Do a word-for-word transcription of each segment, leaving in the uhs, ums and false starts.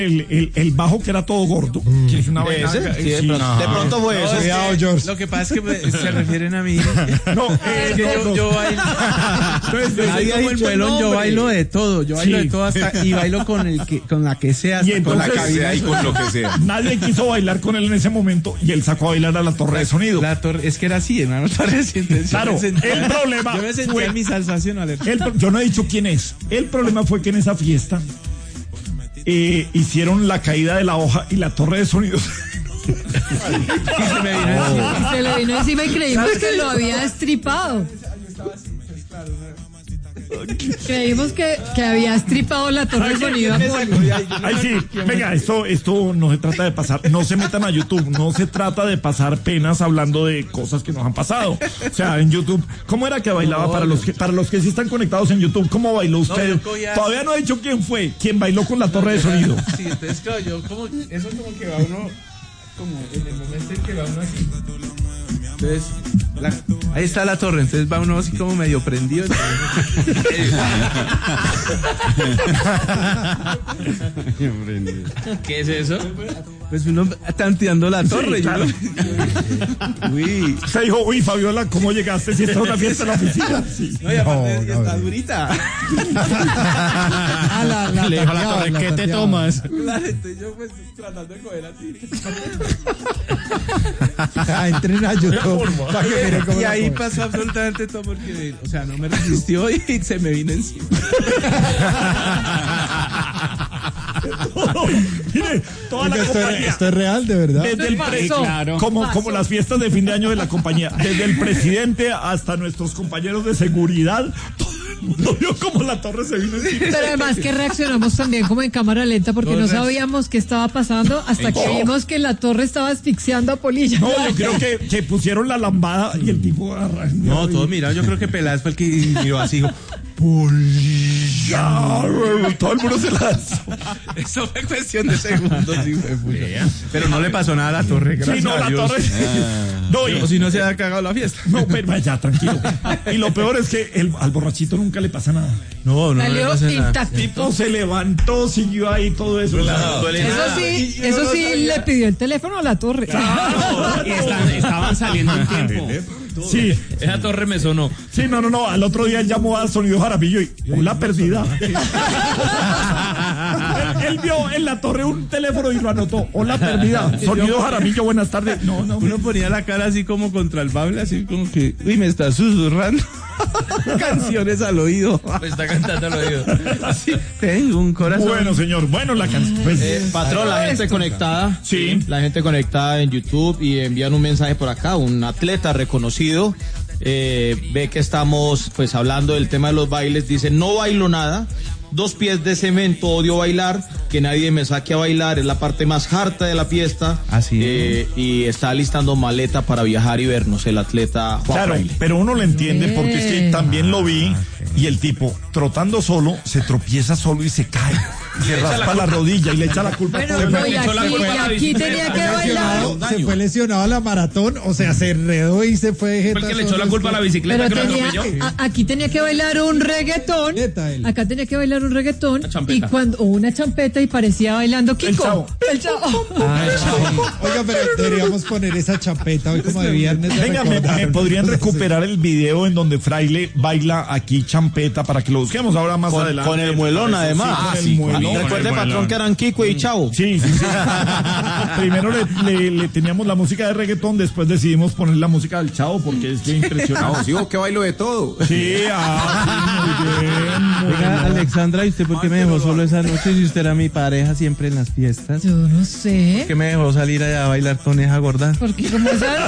El, el, el bajo que era todo gordo, mm. que es una vaina. ¿Ese? Sí, de, sí. pronto, no. de pronto fue eso. Cuidado, George. Lo que pasa es que me, se refieren a mí. No, es que yo, yo bailo. Entonces, nadie como el muelón, yo bailo de todo. Yo bailo sí. de todo hasta y bailo con el que, con la que sea, hasta y entonces, con la cabina y con lo que sea. Nadie quiso bailar con él en ese momento y él sacó a bailar a la torre de sonido. La torre, es que era así, hermano, torre de Claro, el problema. Yo me sentía fue, en mi salsación, el, yo no he dicho quién es. El problema fue que en esa fiesta Eh, hicieron la caída de la hoja y la torre de sonido. Y se me vino encima. Y se le vino encima y creímos que lo había estripado. Creímos que, que había estripado la torre de sonido. Ay, sí, venga, esto, esto no se trata de pasar, no se metan a YouTube, no se trata de pasar penas hablando de cosas que nos han pasado. O sea, en YouTube, ¿cómo era que bailaba no, para los que, para los que sí están conectados en YouTube? ¿Cómo bailó usted? No, cogía... Todavía no he dicho quién fue, quién bailó con la torre de sonido. Sí, entonces claro, yo como, eso como que va uno, como en el momento en que va uno así. Entonces, la, ahí está la torre, entonces va uno así como medio prendido. ¿Qué es eso? Pues uno tanteando la torre. Sí, claro. Uy. Se dijo, uy, Fabiola, ¿cómo llegaste si está una fiesta en la oficina? Sí. No, y aparte no, no, está no. durita. Ah, la, la, Le dijo a la torre, ¿qué te tomas? Claro, entonces yo pues tratando de coger así. Ah, entren a YouTube. Y ahí pasó absolutamente todo porque, o sea, no me resistió y se me vino encima. Todo, mire, toda Oiga, la esto, compañía. Es, esto es real, de verdad. Desde el pre- claro. como, como las fiestas de fin de año de la compañía. Desde el presidente hasta nuestros compañeros de seguridad. No vio como la torre se vino encima. Pero además que reaccionamos también como en cámara lenta porque no, no sabíamos qué estaba pasando hasta que vimos que la torre estaba asfixiando a Polilla. No, yo creo que, que pusieron la lambada y el tipo arrancó. No, todo mira, yo creo que Peláez fue el que miró así, dijo, Polilla. Todo el mundo se lanzó. Eso fue cuestión de segundos, sí, fue pero no le pasó nada a la torre, gracias sí, no, a Dios. La torre. Ah. No, y, o si no se había cagado la fiesta. No, pero vaya, tranquilo. Y lo peor es que el, al borrachito nunca le pasa nada. No, no, no le pasa nada. El tipo se levantó, siguió ahí todo eso. Claro. Eso sí, y, y eso no sí le pidió el teléfono a la torre. Claro. Y están, estaban saliendo en tiempo. Sí, esa torre me sonó. Sí, no, no, no. Al otro día él llamó a Sonido Jaramillo y una perdida. él, él vio en la torre un teléfono y lo anotó. Hola, perdida. Sonido Jaramillo, buenas tardes. No, no. Uno ponía la cara así como contra el bable, así como que, uy, me está susurrando canciones al oído. Me está cantando al oído. Así, tengo un corazón. Bueno, señor. Bueno, la canción. Pues, eh, patrón, la gente conectada. Sí. La gente conectada en YouTube y envían un mensaje por acá. Un atleta reconocido. Eh, ve que estamos pues hablando del tema de los bailes, dice no bailo nada, dos pies de cemento, odio bailar, que nadie me saque a bailar, es la parte más harta de la fiesta. Así eh, y está alistando maleta para viajar y vernos el atleta Juan Claro, Fraile. pero uno lo entiende porque es que también lo vi y el tipo trotando solo se tropieza solo y se cae. Se raspa la, la rodilla y le echa la culpa bueno, a todo el no, y aquí, y aquí tenía que bailar. Se fue lesionado a la maratón, o sea, se enredó y se fue. Porque le echó la culpa a la bicicleta. Pero tenía, a, aquí tenía que bailar un reggaetón. Acá tenía que bailar un reggaetón. Y cuando o una champeta y parecía bailando Kiko. El chavo. El chavo. Ay, oiga, pero deberíamos poner esa champeta hoy como de viernes. Venga, me, me podrían recuperar el video en donde Fraile baila aquí champeta para que lo busquemos ahora más con, adelante. Con el muelón, además. Sí, con el muelón. Recuerde, patrón, que eran Kiko y Chavo. Sí, sí, sí. Primero le, le, le teníamos la música de reggaetón, después decidimos poner la música del Chavo porque es que impresionado. Sí, que bailo de todo. Sí, ah, sí, muy bien. Muy Oiga, bien. Alexandra, ¿y usted por qué me dejó solo esa noche si usted era mi pareja siempre en las fiestas? Yo no sé. ¿Por qué me dejó salir allá a bailar con esa gorda? Porque como esa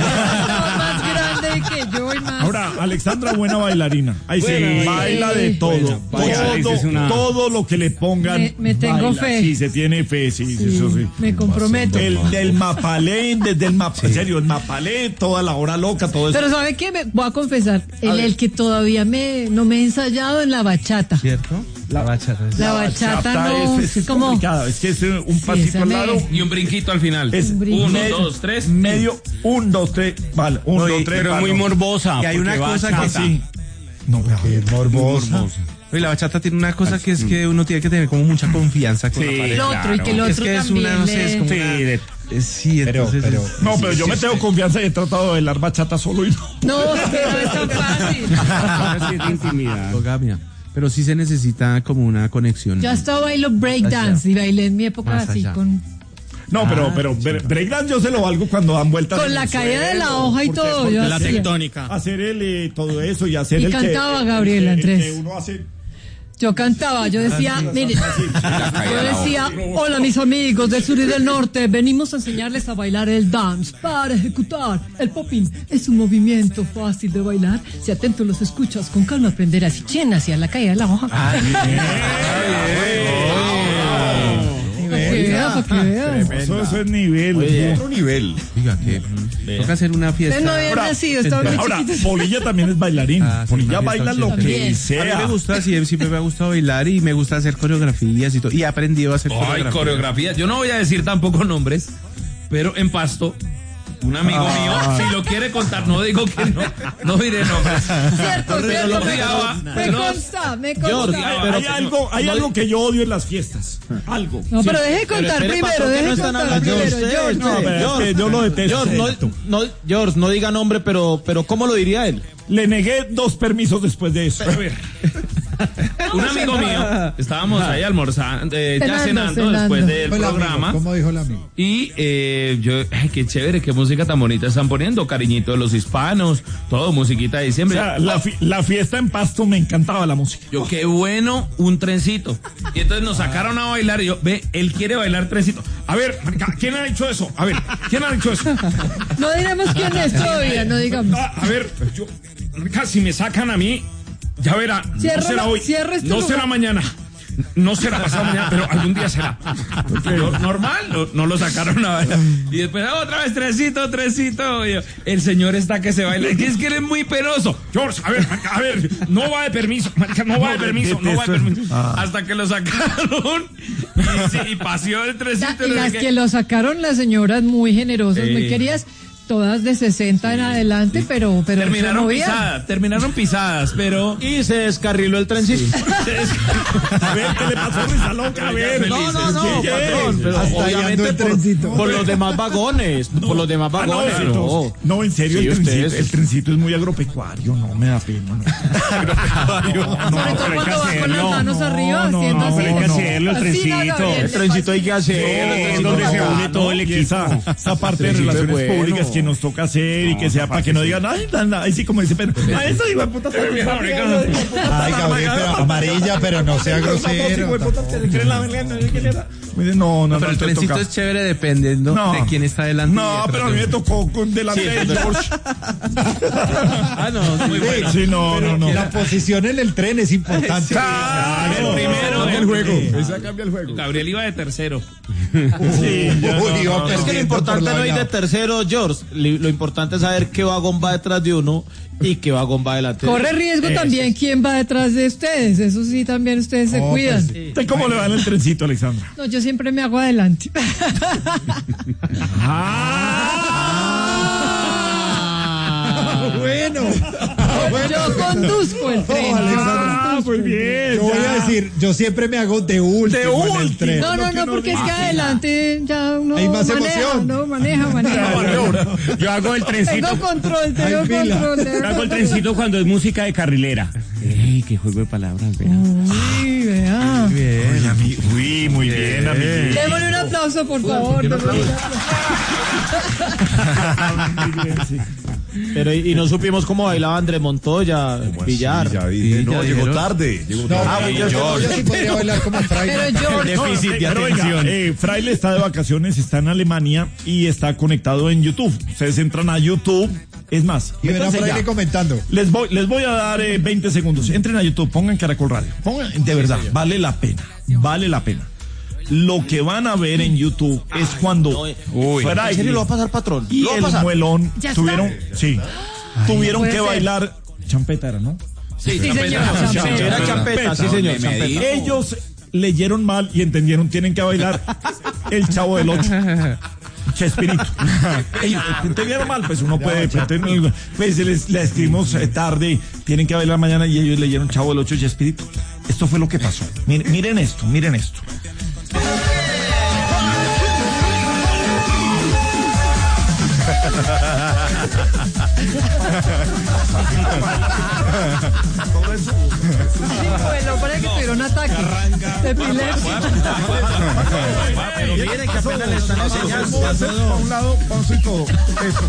más grande que yo y más. Ahora, Alexandra, buena bailarina. Ahí bueno, se sí. baila de todo. Buena, todo, es una... todo lo que le pongan. Me, me tengo baila. fe. Sí, se tiene fe, sí, sí, eso sí. Me comprometo. El del Mapalé, desde el Mapalé, sí. En serio, el Mapalé, toda la hora loca, todo eso. Pero ¿sabe qué? Me voy a confesar, el, el que todavía me no me he ensayado en la bachata. ¿Cierto? La bachata. La, la bachata, bachata no es, es como complicada, es que es un sí, pasito al lado y un brinquito al final. Es uno, medio, dos, tres. Medio, un, dos, tres, vale, un, no, dos, tres. Pero es muy morbosa. Y hay una cosa que sí. No, es morbosa. Oye, la bachata tiene una cosa que es que uno tiene que tener como mucha confianza con Sí, la pareja. El otro, claro. y que el otro Es que es también una, no sé, es le- como Sí, una- de- Eh, Sí, Pero, entonces... pero, es- No, pero yo me tengo confianza y he tratado de bailar bachata solo y no. No, es que no es tan fácil. sí, de intimidad. Monogamia. Pero sí se necesita como una conexión. Yo hasta bailo breakdance y bailé en mi época Más así allá. con, No, pero, pero bre- breakdance yo se lo valgo cuando dan vueltas. con en la el caída de la suelo, hoja y porque- todo. porque Yo La hacía. tectónica. hacer el, eh, todo eso y hacer Y el cantaba que, Gabriela el que- el Andrés. que uno hace. Yo cantaba, yo decía, mire, yo decía, hola mis amigos del sur y del norte, venimos a enseñarles a bailar el dance para ejecutar el popping. Es un movimiento fácil de bailar. Si atento los escuchas, con calma aprenderás y chen hacia la caída de la hoja. Para que vea, para que vea. Eso, eso es nivel. Otro nivel. Diga que toca hacer una fiesta. Ustedes no habían Ahora, nacido, estaban muy Ahora, chiquitos. Polilla también es bailarín. Ah, sí, Polilla una baila fiesta lo que También. A mí sea. me gusta, siempre, siempre me ha gustado bailar y me gusta hacer coreografías y todo. Y he aprendido a hacer Ay, coreografías. coreografía. Yo no voy a decir tampoco nombres, pero en Pasto, un amigo mío, si lo quiere contar, no digo que no, no diré nombres. Cierto, Pero cierto, lo me, odiaba, me pero- consta, me George, consta. Hay, hay algo, hay no- algo que yo odio en las fiestas. Algo. No, pero deje contar espere, primero, patrón, que deje no están contar hablando de primero. ustedes, George, No, pero es que yo lo detesto. George, no, no, George, no diga nombre, pero, pero ¿cómo lo diría él? Le negué dos permisos después de eso. A ver. Un amigo mío, estábamos ahí almorzando, eh, ya Cenando, cenando, cenando. después del Fue el amigo, programa. ¿cómo dijo el amigo? Y eh, yo, ay, qué chévere, qué música tan bonita están poniendo, cariñito de los hispanos, todo, musiquita de O diciembre. sea, la, fi- la fiesta en Pasto me encantaba la música. Yo, qué bueno, un trencito. Y entonces nos sacaron a bailar y yo, ve, él quiere bailar trencito. A ver, marica, ¿quién ha dicho eso? A ver, ¿quién ha dicho eso? No diremos quién es todavía, no digamos. Ah, a ver, yo, marica, si me sacan a mí, ya verá, Cierra no será la- hoy, cierra este no lugar. será mañana. No será pasado mañana, pero algún día será. Yo, normal, no, no lo sacaron a bailar. Y después, ah, otra vez, trencito, trencito. Y yo, el señor está que se baila. Es que él es muy penoso. George, a ver, marica, a ver, no va de permiso, marica, no va de permiso, no va de permiso. Hasta que lo sacaron y, sí, y paseó el trencito. Y no sé las qué. que lo sacaron las señoras muy generosas, muy Sí. queridas, todas de sesenta en adelante, pero, pero se Terminaron movían. pisadas, terminaron pisadas, pero... Y se descarriló el trencito. A ver, ¿qué le pasó a Risa Loca? A ver, No, no, no, ¿qué? patrón, pero Hasta allá obviamente ando el por, trencito. por los demás vagones, por los demás Ah, no, vagones. sí, no. no, no, en serio, Sí, el, trencito, ustedes- el trencito es muy agropecuario, no me da pena. No. Sobre todo cuando va con las manos no, arriba, no, haciendo no, así. hay que hacerlo, el Así, trencito. Gabriel, El trencito hay que hacerlo, el es trencito donde se bacano. une todo el Y equipo. esa, esa parte de trencito es relaciones bueno. públicas que nos toca hacer y que sea para que no digan, ay, dan, ahí sí como dice Pedro, a eso hijo de puta está Ay, Gabriel, pero amarilla, pero no sea grosero. No, no, no, Pero el te trencito toca. es chévere dependiendo No. de quién está delante. No, pero a mí me tocó con delante de George. Ah, no, muy bueno. Sí, no, no, no. La posición en el tren es importante. El primero el juego. Esa cambia el juego. Gabriel iba de tercero. Sí, ya no, Uy, iba no, no. Es que lo perdiendo importante por no la ir de vaina. tercero, George. Li- Lo importante es saber qué vagón va detrás de uno y qué vagón va delante. de Corre riesgo también quién va detrás de ustedes, eso sí, también ustedes se No, cuidan. pues, ¿Usted cómo le va en el trencito, Alexandra? No, yo siempre me hago adelante. Bueno, Yo conduzco el tren. Oh, Alexandra. Ah, muy bien. yo voy a ya. decir, yo siempre me hago de último en el tren. No, no, no, porque es que adelante ya uno Hay más maneja, emoción. no, maneja, maneja. Yo hago el trencito. Tengo control, tengo Hay fila. control. Yo tengo hago el control. trencito cuando es música de carrilera. Ey, qué juego de palabras, vea. Uy, vea. Uy, ami- uy, muy bien, amiguito. Démosle un aplauso, por favor. démosle un aplauso. Muy bien, sí. Pero y, y no supimos cómo bailaba Andrés Montoya, Villar. Ya dije, no, llegó tarde. Llegó No, tarde. yo, yo, yo sí podría bailar como Fraile. Pero George, No, Déficit eh, de pero venga, atención. eh, Fraile está de vacaciones, está en Alemania y está conectado en YouTube. Ustedes entran a YouTube. Es más, Y verá métanse Fraile ya. comentando. Les voy, les voy a dar eh, veinte segundos. Entren a YouTube, pongan Caracol Radio. Pongan, de verdad, vale la pena. Vale la pena. Lo que van a ver en YouTube es cuando Uy, ¿en Fraile serio lo va a pasar, patrón? y ¿Lo va a el pasar? muelón ¿Ya está? tuvieron, sí, tuvieron puede que ser. bailar. Champeta era, ¿no? Sí, sí, señora, champeta. champeta. Era champeta, sí señor, champeta. Ellos leyeron mal y entendieron, tienen que bailar el Chavo del Ocho. Chespirito. Ellos entendieron mal, pues uno puede, pues, pues les, les escribimos eh, tarde, tienen que bailar mañana y ellos leyeron Chavo del Ocho, Chespirito. esto fue lo que pasó. Miren, miren esto, miren esto. Bueno, parece que tuvieron un ataque de epilepsia. Pero miren que apenas le están enseñando. Para un lado, paso y todo. Eso.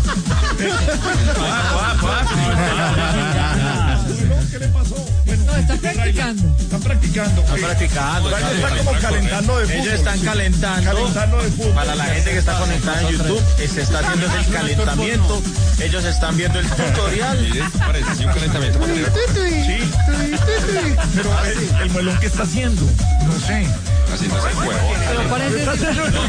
¿Qué le pasó? Bueno, No, está practicando. están practicando. Están practicando. Están, están como calentando de fútbol. Ellos están calentando. Calentando de fútbol. Para la gente que está conectada en YouTube, eh, se está haciendo el calentamiento. Ellos están viendo el tutorial. Parece sí, un calentamiento. Sí. Pero el, el muelón, ¿qué está haciendo? No sé. Haciéndose el huevo. Pero parece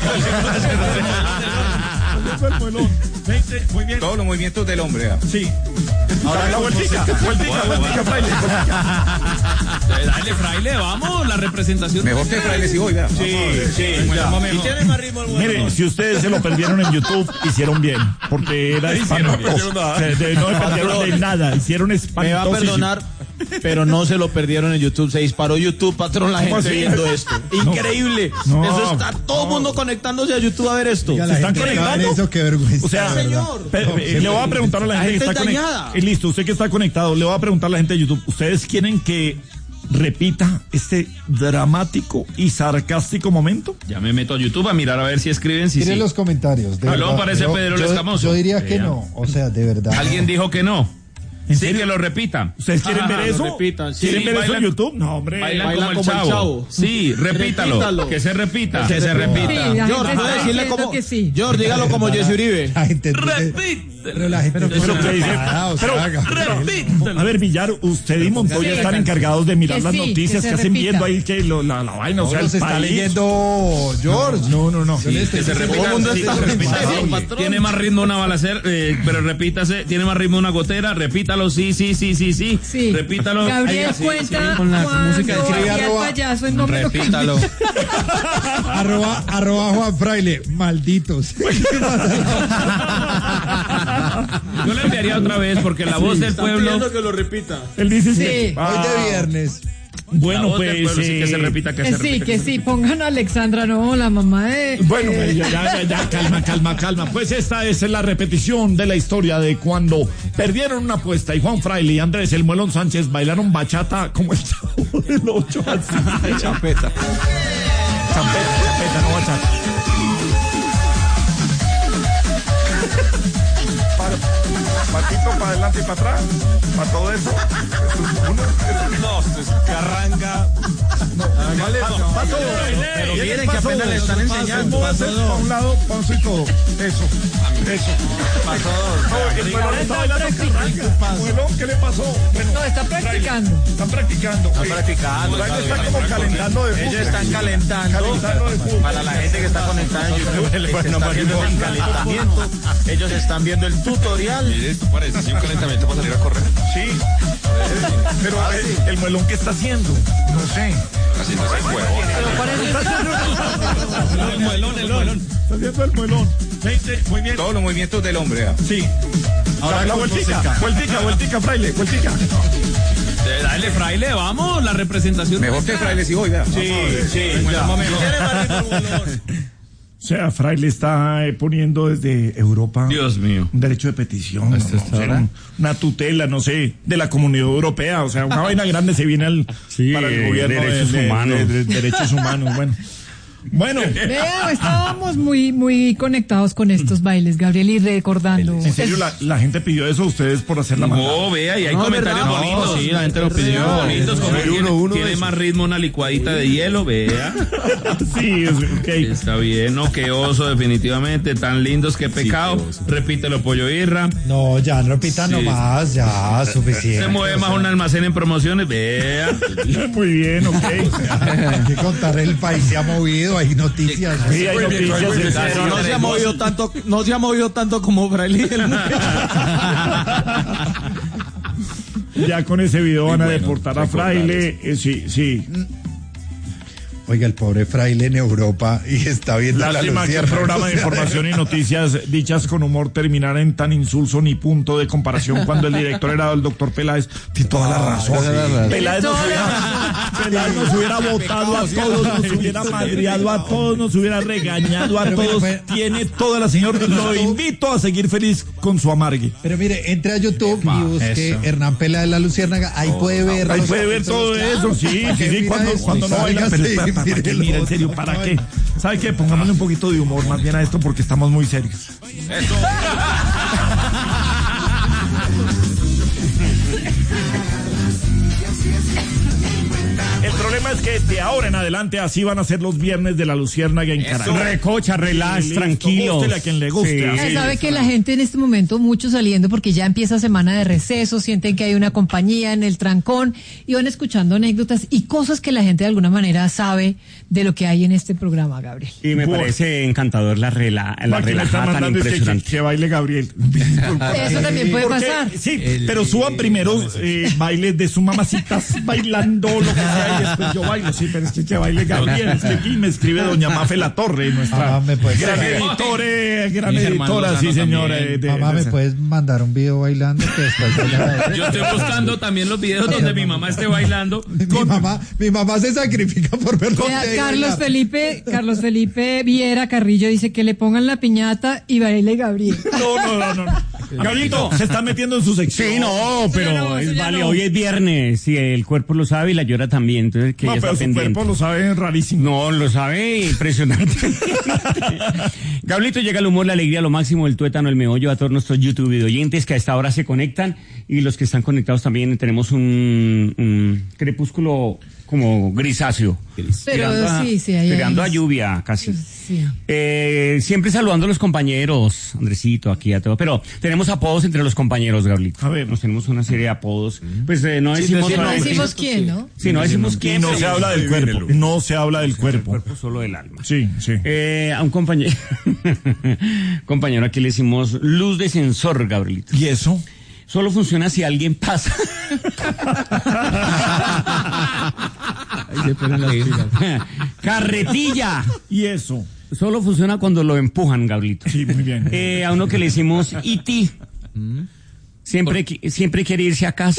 El muelón. veinte, muy bien. Todos los movimientos del hombre. ¿eh? Sí. Ahora la vueltica. Vueltica, vueltica, fraile. Dale, fraile, vamos, la representación. Mejor que Fraile si hoy, vea. Sí, sí, Y tiene más ritmo el huevo. Mire, si ustedes se lo perdieron en YouTube, hicieron bien, porque era espantoso. Se- de- No se perdieron de nada, hicieron Me va a espantoso. perdonar, pero no se lo perdieron en YouTube. Se disparó YouTube, patrón, la ¿Cómo gente así? viendo esto. Increíble. No. Eso está todo el mundo conectándose a YouTube a ver esto. Oiga, la ¿Se están gente que va a ver conectando? eso, qué vergüenza. O sea, de verdad. señor. pe- pe- le voy a preguntar a la La gente que gente está es conectada. dañada. Listo, usted que está conectado, le voy a preguntar a la gente de YouTube. ¿Ustedes quieren que repita este dramático y sarcástico momento? Ya me meto a YouTube a mirar a ver si escriben, si Miren sí. los comentarios. de Aló, verdad. parece Yo- Pedro el yo- Escamoso. Yo diría que Vea. no. O sea, de verdad. Alguien dijo que no. ¿En Sí, serio? que lo repita. ¿Ustedes quieren Ajá, ver lo eso? repitan, sí. ¿Quieren Sí, ver eso en bailan- YouTube? No, hombre. Bailan Bailan como el como el chavo. chavo. Sí, repítalo. Repítalo. Que se repita. Que se Sí, repita. la George, gente ¿puede está decirle diciendo cómo? que sí. George, dígalo como Jesse Uribe. La gente entiende- Repítelo. Pero la gente Pero, pero, ¿qué dice? Ah, o sea, Pero- haga. Repítelo. A ver, Villar, usted y Montoya Sí. están encargados de mirar Que las sí, noticias que que, se hacen repita. viendo ahí que lo- la, la vaina, o sea, No, el se está país. leyendo George. No, no, no. Yo le estoy que se diciendo- repita. todo el mundo Sí, está se repita. repitiendo. Sí, tiene más ritmo una balacera, eh, pero repítase. Tiene más ritmo una gotera. Repítalo. Sí, sí, sí, sí, sí. Sí. Repítalo. Gabriel Ahí, sí, cuenta sí. con la cuando música del escribe hacía el arroba- payaso en nombre Repítalo. arroba, arroba Juan Fraile, malditos. Yo le enviaría otra vez porque la voz del Están pueblo. pidiendo que lo repita. Él dice Sí. sí. Hoy de viernes. La Bueno, voz del pues. pueblo, sí, que se eh, repita, que Que se sí, repita. que sí, pongan a Alexandra, no, la mamá de... Bueno, de- pues, ya, ya, ya, calma, calma, calma. Pues esta es la repetición de la historia de cuando perdieron una apuesta y Juan Fraile y Andrés el Muelón Sánchez bailaron bachata como el chavo del ocho. Así. Chapeta. Champeta, champeta, no bachata. Para, patito para adelante y para atrás, para todo eso. Eso es uno, eso- No, es que arranca. Vale, paso. Pero miren que apenas le están enseñando. Paso para un lado, paso y todo. Eso, eso. No, el Muelón está bailando que arranca. Muelón, ¿qué le pasó? Bueno, No, está practicando. están practicando. Están practicando. Fraile está como calentando de fútbol. Ellos están calentando. Calentando de fútbol. Para la gente que está conectada en YouTube, se está viendo el calentamiento. Ellos están viendo el tutorial. Mire, esto parece sí, un calentamiento para salir a correr. Sí. Pero el, el muelón, ¿qué está haciendo? No sé. Haciéndose el huevo. El muelón, el muelón. Está haciendo el muelón. veinte, muy bien. Todos los movimientos del hombre. ¿eh? Sí. Ahora la vueltica. Vueltica, vueltica, fraile, vueltica. Eh, Dale, fraile, vamos, la representación. Mejor que Fraile si hoy, vea. Sí, sí, ya. Tiene más ritmo el bolón. O sea, Fraile está eh, poniendo desde Europa Dios mío. un derecho de petición, ¿no? ¿Hasta O sea, ahora? un- una tutela, no sé, de la Comunidad Europea. O sea, una vaina grande se viene al, Sí, para el eh, gobierno de- derechos de- humanos. de- de- derechos humanos. Bueno. Bueno. Vea, estábamos muy, muy conectados con estos bailes, Gabriel, y recordando. En serio, la, la gente pidió eso a ustedes por hacer la maldad. No, vea, y hay No, comentarios ¿verdad? bonitos. No, sí, la gente lo pidió. Bonitos, como Uno, tiene, uno de tiene esos. más ritmo una licuadita de hielo, vea. Sí, es, ok. Está bien, no, qué oso, definitivamente. Tan lindos, qué pecado. Repítelo, pollo irra. No, ya no repitan Sí. nomás, ya, suficiente. Se mueve más un almacén en promociones, vea. Muy bien, ok. Hay que contar, el país se ha movido, hay noticias. Sí, hay noticias. Pero no se ha movido tanto, no se ha movido tanto como Fraile. Ya con ese video van a deportar a Fraile. eh, sí, sí. Oiga, el pobre fraile en Europa y está viendo la Lástima que el programa de información y noticias dichas con humor terminara en tan insulso ni punto de comparación cuando el director era el doctor Peláez. Tiene toda la razón. Peláez nos hubiera, Peláez nos hubiera votado a todos, nos hubiera madreado a todos, nos hubiera regañado a todos. Tiene toda la señora. Lo invito a seguir feliz con su amargue. Pero mire, entre a YouTube y busque Hernán Peláez La Luciérnaga, ahí puede ver. Ahí puede ver todo eso, sí, sí, sí, cuando, cuando no baila. Pero, ¿para qué? Mira, en serio, ¿para qué? ¿Sabe qué? Pongámosle un poquito de humor más bien a esto porque estamos muy serios. Eso. El problema es que de ahora en adelante así van a ser los viernes de la Luciérnaga en Caracas. Recocha, relax, Sí, tranquilos. Gústele a quien le guste. Sí. así. Eh, sabe que la gente en este momento, mucho saliendo porque ya empieza semana de receso, sienten que hay una compañía en el trancón y van escuchando anécdotas y cosas que la gente de alguna manera sabe de lo que hay en este programa, Gabriel. Y me Bueno. parece encantador la, rela, la Aquí me está relajada tan mandando es que, que, impresionante. que baile Gabriel. Eso también puede Porque- pasar. Sí, pero suban primero eh, bailes de sus mamacitas bailando lo que sea y después yo bailo. Sí, pero es que, que baile Gabriel. Es que aquí me escribe doña Mafe La Torre, nuestra Mamá, ¿me puedes- gran editora, gran Mi hermano editora, Lozano sí señora. también. eh, de- Mamá, de- ¿me puedes mandar un video bailando que después vaya- Yo estoy buscando también los videos donde mi mamá esté bailando. Mi mamá, mi mamá se sacrifica por verlo. Vea, Carlos Felipe, Carlos Felipe Viera Carrillo dice que le pongan la piñata y baile Gabriel. No, no, no, no. no. Gabrielito, se está metiendo en su sección. Sí, no, pero no, eso es, ya vale, no. hoy es viernes y el cuerpo lo sabe y la llora también, entonces que No, ella pero está su pendiente. cuerpo lo sabe rarísimo. No, lo sabe impresionante. Gablito, llega el humor, la alegría, lo máximo, el tuétano, el meollo a todos nuestros YouTube videoyentes que a esta hora se conectan y los que están conectados también tenemos un, un crepúsculo como grisáceo. Pero Tirando a- sí, sí, ahí tirando hay- a lluvia casi. Sí. Eh, siempre saludando a los compañeros, Andresito, aquí a todo, pero tenemos apodos entre los compañeros, Gablito. A ver. Nos tenemos una serie de apodos. Pues eh, no decimos decir No solamente- decimos quién, ¿no? Sí, no decimos Y quién. no pero- se habla del cuerpo. No se habla del cuerpo. cuerpo, solo del alma. Sí, sí. Eh, a un compañero, compañero aquí le decimos luz de sensor, Gabrielito. ¿Y eso? Solo funciona si alguien pasa. Carretilla. ¿Y eso? Solo funciona cuando lo empujan, Gabrielito. Sí, muy bien. Eh, a uno que le decimos I T. Siempre, qui- siempre quiere irse a casa.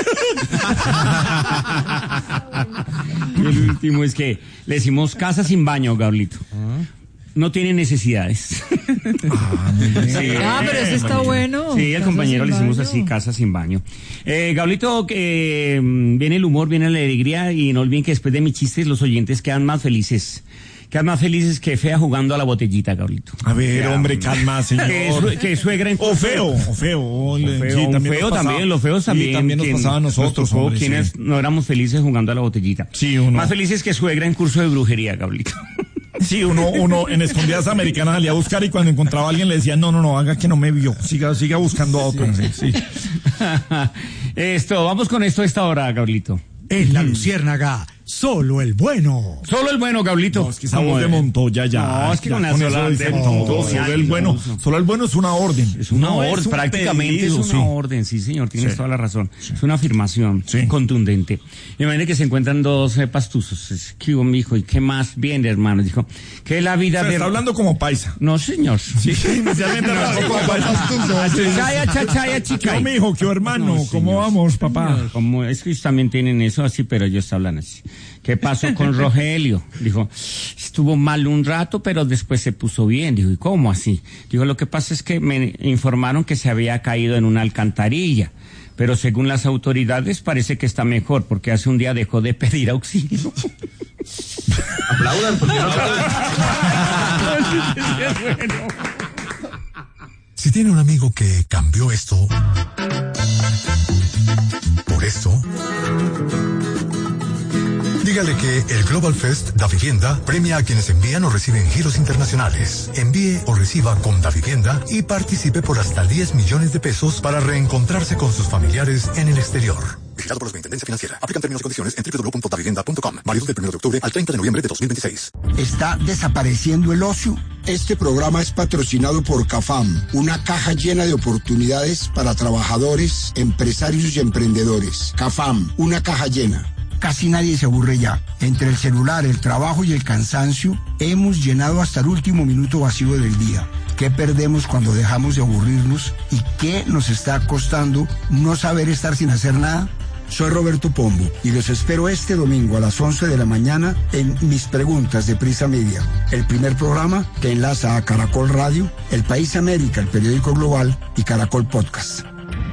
Y el último es que le decimos casa sin baño, Gablito. No tiene necesidades. Sí. Ah, pero eso está bueno. Sí, al Casa compañero sin le hicimos baño. así, casa sin baño. Eh, Gablito, que mm, viene el humor, viene la alegría y no olviden que después de mis chistes los oyentes quedan más felices. Quedan más felices que fea jugando a la botellita, Gablito. A ver, hombre, calma, señor. Que, su- que suegra en O feo, o feo. O le- feo, sí, un también feo nos pasaba. también, los feos Sí, también. también nos quien- pasaba a nosotros, nos tocó hombre, sí. quienes no éramos felices jugando a la botellita. Sí, uno. Más felices que suegra en curso de brujería, Gablito. Sí, uno, uno en escondidas americanas salía a buscar y cuando encontraba a alguien le decía, no, no, no, haga que no me vio, siga, siga buscando a otro. Sí, sí. Esto, vamos con esto a esta hora, Gablito. En la Luciérnaga, solo el bueno. Solo el bueno, Gablito. No, es que esa voz de Montoya ya. No, es que ya con la eso sola dice de todo, Montoya, solo ay, el bueno. no. Solo el bueno es una orden. Es una No orden, es un prácticamente pedido, es una sí. orden, sí señor, tienes Sí. toda la razón. Es una afirmación Sí. contundente. Imagínate que se encuentran dos eh, pastuzos. Es, ¿qué hubo, mijo? ¿Y qué más? Bien, hermano. Dijo, que la vida... Se ver- está hablando como paisa. No, señor. Sí, inicialmente hablando como paisa. Chaya, chachaya, chica. ¿Qué mijo? ¿Qué hermano? No, ¿Cómo señor. vamos, papá? Como es que ellos también tienen eso así, pero ellos hablan así. ¿Qué pasó con Rogelio? Dijo, estuvo mal un rato, pero después se puso bien. Dijo, ¿y cómo así? Dijo, lo que pasa es que me informaron que se había caído en una alcantarilla. Pero según las autoridades parece que está mejor, porque hace un día dejó de pedir auxilio. Aplaudan, porque no Si tiene un amigo que cambió esto por esto, dígale que el Global Fest Da Vivienda premia a quienes envían o reciben giros internacionales. Envíe o reciba con Da Vivienda y participe por hasta diez millones de pesos para reencontrarse con sus familiares en el exterior. Vigilado por la Superintendencia Financiera. Aplican términos y condiciones en doble u doble u doble u punto davivienda punto com. Válido del primero de octubre al treinta de noviembre de dos mil veintiséis. ¿Está desapareciendo el ocio? Este programa es patrocinado por CAFAM, una caja llena de oportunidades para trabajadores, empresarios y emprendedores. CAFAM, una caja llena. casi nadie se aburre ya. Entre el celular, el trabajo y el cansancio, hemos llenado hasta el último minuto vacío del día. ¿Qué perdemos cuando dejamos de aburrirnos? ¿Y qué nos está costando no saber estar sin hacer nada? Soy Roberto Pombo y los espero este domingo a las once de la mañana en Mis Preguntas de Prisa Media, el primer programa que enlaza a Caracol Radio, El País América, el periódico global, y Caracol Podcast.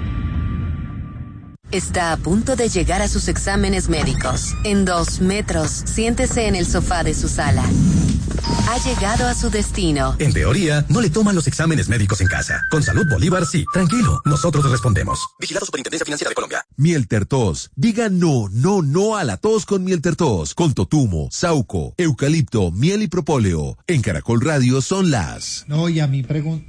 Está a punto de llegar a sus exámenes médicos. En dos metros, siéntese en el sofá de su sala. Ha llegado a su destino. En teoría, no le toman los exámenes médicos en casa. Con Salud Bolívar, sí. Tranquilo, nosotros respondemos. Vigilado Superintendencia Financiera de Colombia. Miel Tertos. Diga no, no, no a la tos con Miel Tertos. Con totumo, sauco, eucalipto, miel y propóleo. En Caracol Radio son las... No, y a mi pregunta...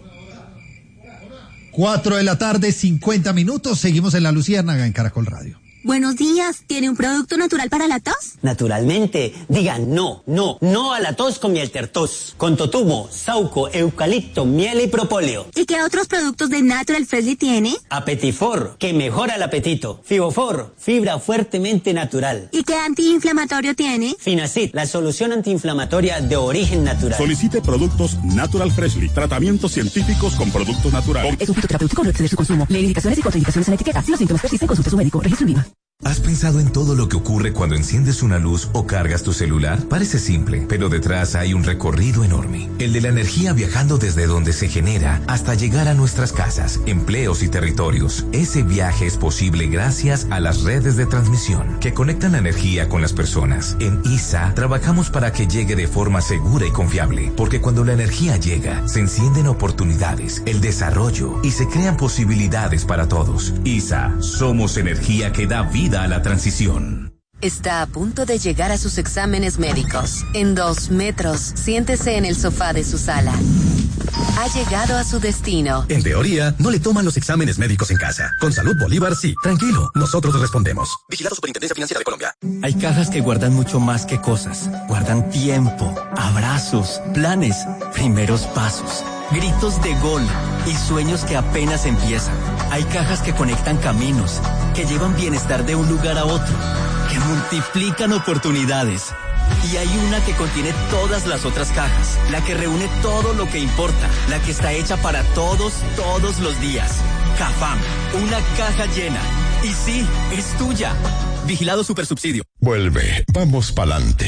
Cuatro de la tarde, cincuenta minutos. Seguimos en La Luciérnaga en Caracol Radio. Buenos días, ¿tiene un producto natural para la tos? Naturalmente, digan no, no, no a la tos con Miel Tertos, con totumo, sauco, eucalipto, miel y propóleo. ¿Y qué otros productos de Natural Freshly tiene? Apetifor, que mejora el apetito. Fibofor, fibra fuertemente natural. ¿Y qué antiinflamatorio tiene? Finacid, la solución antiinflamatoria de origen natural. Solicite productos Natural Freshly, tratamientos científicos con productos naturales. Es un fitoterapéutico, no exceder su consumo. Lee indicaciones y contraindicaciones en etiqueta. Si los síntomas persisten, consulte a su médico. Registro en Viva. ¿Has pensado en todo lo que ocurre cuando enciendes una luz o cargas tu celular? Parece simple, pero detrás hay un recorrido enorme. El de la energía viajando desde donde se genera hasta llegar a nuestras casas, empleos y territorios. Ese viaje es posible gracias a las redes de transmisión que conectan la energía con las personas. En I S A trabajamos para que llegue de forma segura y confiable, porque cuando la energía llega, se encienden oportunidades, el desarrollo y se crean posibilidades para todos. I S A, somos energía que da vida a la transición. Está a punto de llegar a sus exámenes médicos. En dos metros, siéntese en el sofá de su sala. Ha llegado a su destino. En teoría, no le toman los exámenes médicos en casa. Con Salud Bolívar, sí. Tranquilo, nosotros respondemos. Vigilado Superintendencia Financiera de Colombia. Hay cajas que guardan mucho más que cosas. Guardan tiempo, abrazos, planes, primeros pasos, gritos de gol y sueños que apenas empiezan. Hay cajas que conectan caminos, que llevan bienestar de un lugar a otro, que multiplican oportunidades. Y hay una que contiene todas las otras cajas, la que reúne todo lo que importa, la que está hecha para todos, todos los días. Cafam, una caja llena. Y sí, es tuya. Vigilado Supersubsidio. Vuelve, vamos pa'lante.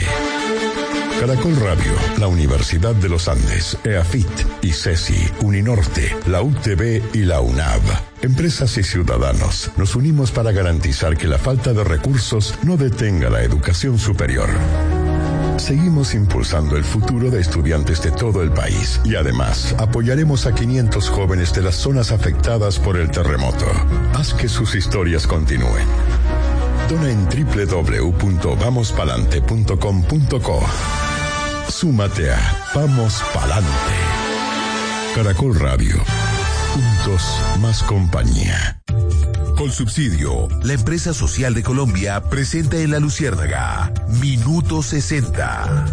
Caracol Radio, la Universidad de los Andes, EAFIT, ICESI, Uninorte, la U T B y la UNAV. Empresas y ciudadanos, nos unimos para garantizar que la falta de recursos no detenga la educación superior. Seguimos impulsando el futuro de estudiantes de todo el país y además apoyaremos a quinientos jóvenes de las zonas afectadas por el terremoto. Haz que sus historias continúen. Dona en doble u doble u doble u punto vamos palante punto com punto co. Súmate a Vamos Palante. Caracol Radio. Juntos más compañía. Colsubsidio, la empresa social de Colombia, presenta en La Luciérnaga Minuto sesenta.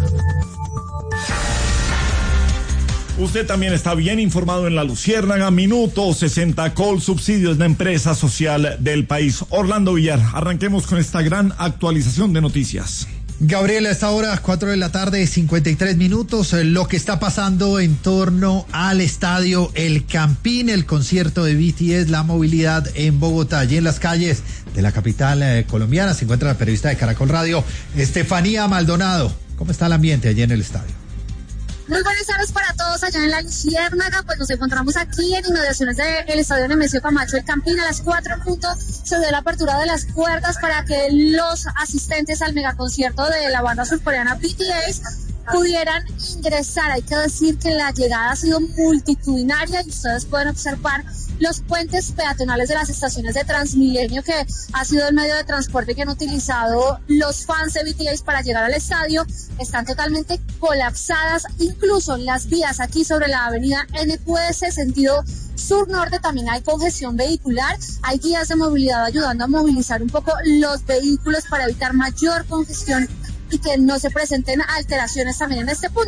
Usted también está bien informado en La Luciérnaga. Minuto sesenta. Colsubsidio es la empresa social del país. Orlando Villar, arranquemos con esta gran actualización de noticias. Gabriela, a esta hora, cuatro de la tarde, cincuenta y tres minutos, lo que está pasando en torno al estadio El Campín, el concierto de B T S, la movilidad en Bogotá. Allí en las calles de la capital eh, colombiana se encuentra la periodista de Caracol Radio, Estefanía Maldonado. ¿Cómo está el ambiente allí en el estadio? Muy buenas tardes para todos allá en La Luciérnaga, pues nos encontramos aquí en inmediaciones del Estadio Nemesio Camacho El Campín. A las cuatro puntos se dio la apertura de las puertas para que los asistentes al megaconcierto de la banda surcoreana B T S pudieran ingresar. Hay que decir que la llegada ha sido multitudinaria y ustedes pueden observar los puentes peatonales de las estaciones de Transmilenio, que ha sido el medio de transporte que han utilizado los fans de B T S para llegar al estadio. Están totalmente colapsadas, incluso las vías aquí sobre la avenida N Q S, sentido sur-norte, también hay congestión vehicular. Hay guías de movilidad ayudando a movilizar un poco los vehículos para evitar mayor congestión y que no se presenten alteraciones también en este punto.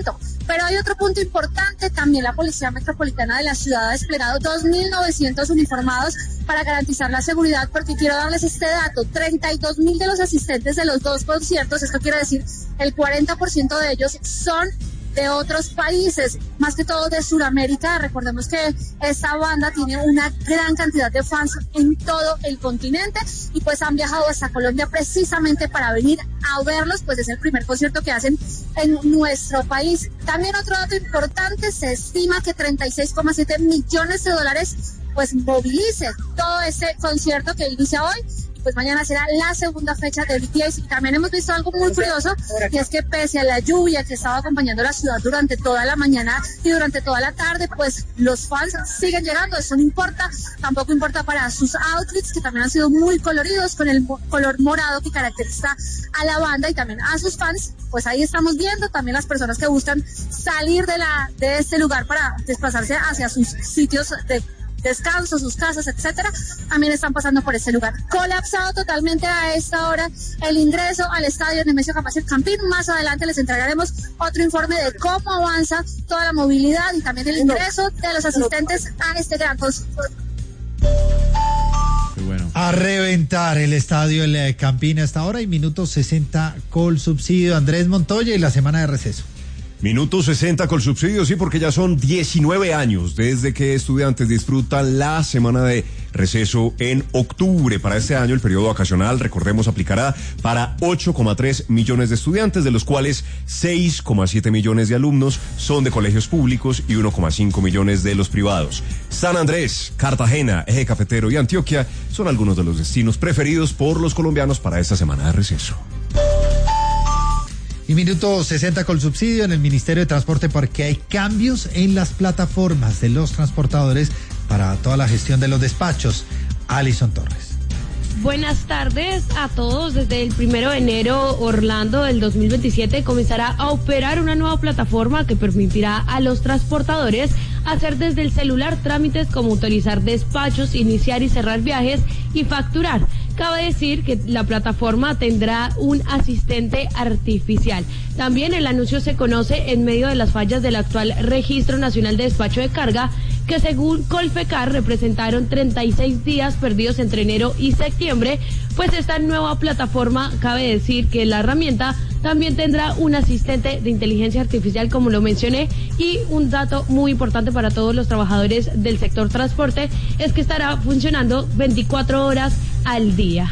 Pero hay otro punto importante, también la Policía Metropolitana de la ciudad ha desplegado dos mil novecientos uniformados para garantizar la seguridad, porque quiero darles este dato, treinta y dos mil de los asistentes de los dos conciertos, esto quiere decir el cuarenta por ciento de ellos son de otros países, más que todo de Sudamérica. Recordemos que esta banda tiene una gran cantidad de fans en todo el continente y pues han viajado hasta Colombia precisamente para venir a verlos, pues es el primer concierto que hacen en nuestro país. También otro dato importante, se estima que treinta y seis coma siete millones de dólares pues movilice todo este concierto que inicia hoy. Pues mañana será la segunda fecha de B T S. Y también hemos visto algo muy curioso, y es que pese a la lluvia que estaba acompañando la ciudad durante toda la mañana y durante toda la tarde, pues los fans siguen llegando. Eso no importa, tampoco importa para sus outfits, que también han sido muy coloridos, con el mo- color morado que caracteriza a la banda y también a sus fans. Pues ahí estamos viendo también las personas que buscan salir de, la, de este lugar para desplazarse hacia sus sitios de descanso, sus casas, etcétera, también están pasando por este lugar. Colapsado totalmente a esta hora el ingreso al estadio Nemesio Camacho El Campín. Más adelante les entregaremos otro informe de cómo avanza toda la movilidad y también el ingreso de los asistentes a este gran concierto. Bueno. A reventar el estadio El Campín hasta ahora y minutos sesenta con subsidio. Andrés Montoya y la semana de receso. Minuto sesenta con subsidio, sí, porque ya son diecinueve años desde que estudiantes disfrutan la semana de receso en octubre. Para este año el periodo vacacional, recordemos, aplicará para ocho coma tres millones de estudiantes, de los cuales seis coma siete millones de alumnos son de colegios públicos y uno coma cinco millones de los privados. San Andrés, Cartagena, Eje Cafetero y Antioquia son algunos de los destinos preferidos por los colombianos para esta semana de receso. Y minuto sesenta con subsidio en el Ministerio de Transporte, porque hay cambios en las plataformas de los transportadores para toda la gestión de los despachos. Alison Torres. Buenas tardes a todos. Desde el primero de enero, Orlando del dos mil veintisiete comenzará a operar una nueva plataforma que permitirá a los transportadores hacer desde el celular trámites como autorizar despachos, iniciar y cerrar viajes y facturar. Cabe decir que la plataforma tendrá un asistente artificial. También el anuncio se conoce en medio de las fallas del actual Registro Nacional de Despacho de Carga, que según Colfecar representaron treinta y seis días perdidos entre enero y septiembre. Pues esta nueva plataforma, cabe decir que la herramienta también tendrá un asistente de inteligencia artificial, como lo mencioné, y un dato muy importante para todos los trabajadores del sector transporte es que estará funcionando veinticuatro horas al día.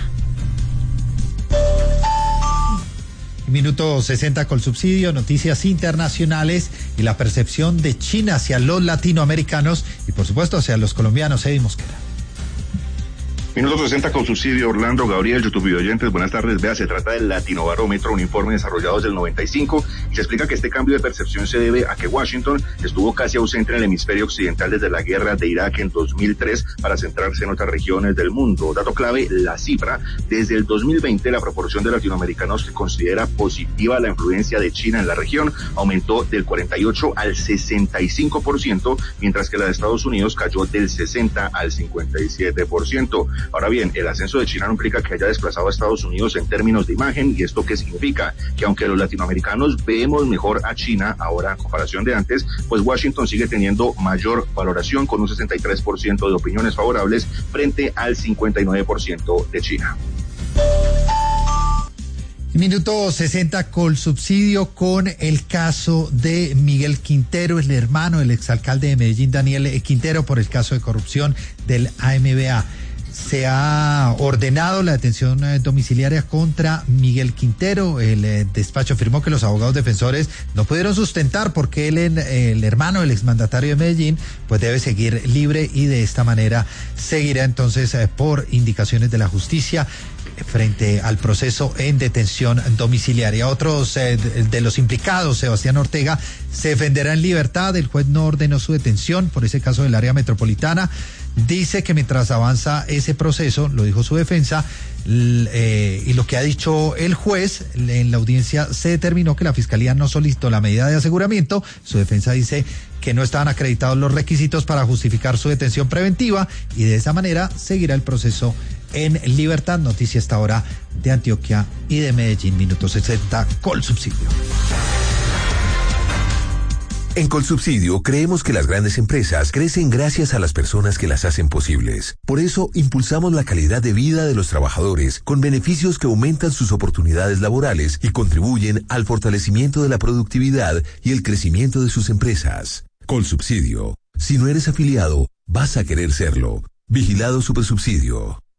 Minuto sesenta con subsidio, noticias internacionales y la percepción de China hacia los latinoamericanos y por supuesto hacia los colombianos. Eddie Mosquera. Minuto sesenta con subsidio, Orlando, Gabriel, YouTube video oyentes, buenas tardes. Vea, se trata del Latinobarómetro, un informe desarrollado desde el noventa y cinco, y se explica que este cambio de percepción se debe a que Washington estuvo casi ausente en el hemisferio occidental desde la guerra de Irak en dos mil tres para centrarse en otras regiones del mundo. Dato clave, la cifra, desde el dos mil veinte la proporción de latinoamericanos que considera positiva la influencia de China en la región aumentó del cuarenta y ocho al sesenta y cinco por ciento, mientras que la de Estados Unidos cayó del sesenta al cincuenta y siete por ciento. Ahora bien, el ascenso de China no implica que haya desplazado a Estados Unidos en términos de imagen. ¿Y esto qué significa? Que aunque los latinoamericanos vemos mejor a China ahora en comparación de antes, pues Washington sigue teniendo mayor valoración con un sesenta y tres por ciento de opiniones favorables frente al cincuenta y nueve por ciento de China. Minuto sesenta con subsidio con el caso de Miguel Quintero, el hermano del exalcalde de Medellín, Daniel Quintero, por el caso de corrupción del A M B A. Se ha ordenado la detención domiciliaria contra Miguel Quintero. El eh, despacho afirmó que los abogados defensores no pudieron sustentar porque él, el hermano del exmandatario de Medellín, pues debe seguir libre y de esta manera seguirá entonces eh, por indicaciones de la justicia frente al proceso en detención domiciliaria. Otros eh, de los implicados, Sebastián Ortega, se defenderá en libertad. El juez no ordenó su detención por ese caso del área metropolitana. Dice que mientras avanza ese proceso, lo dijo su defensa, eh, y lo que ha dicho el juez, en la audiencia se determinó que la fiscalía no solicitó la medida de aseguramiento. Su defensa dice que no estaban acreditados los requisitos para justificar su detención preventiva y de esa manera seguirá el proceso en libertad. Noticia hasta ahora de Antioquia y de Medellín. Minuto sesenta con subsidio. En Colsubsidio creemos que las grandes empresas crecen gracias a las personas que las hacen posibles. Por eso impulsamos la calidad de vida de los trabajadores con beneficios que aumentan sus oportunidades laborales y contribuyen al fortalecimiento de la productividad y el crecimiento de sus empresas. Colsubsidio. Si no eres afiliado, vas a querer serlo. Vigilado Supersubsidio.